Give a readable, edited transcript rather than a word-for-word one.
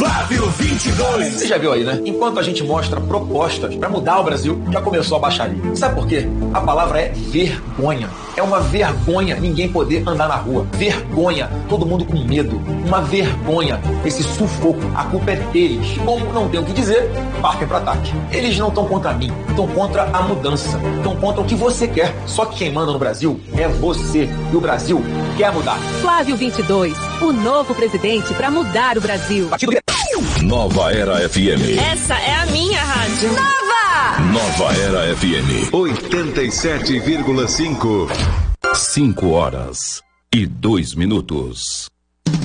Flávio 22. Você já viu aí, né? Enquanto a gente mostra propostas para mudar o Brasil, já começou a baixaria. Sabe por quê? A palavra é vergonha. É uma vergonha ninguém poder andar na rua. Vergonha. Todo mundo com medo. Uma vergonha. Esse sufoco. A culpa é deles. Como não tem o que dizer, partem para ataque. Eles não estão contra mim. Estão contra a mudança. Estão contra o que você quer. Só que quem manda no Brasil é você. E o Brasil quer mudar. Flávio 22. O novo presidente para mudar o Brasil. Nova Era FM. Essa é a minha rádio. Nova Era FM 87,5. 5 horas e 2 minutos.